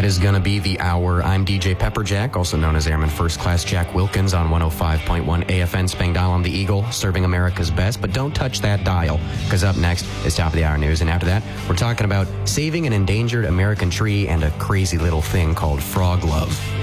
That is going to be the hour. I'm DJ Pepperjack, also known as Airman First Class Jack Wilkins on 105.1 AFN Spangdahl. I'm the Eagle, serving America's best. But don't touch that dial, because up next is Top of the Hour News. And after that, we're talking about saving an endangered American tree and a crazy little thing called frog love.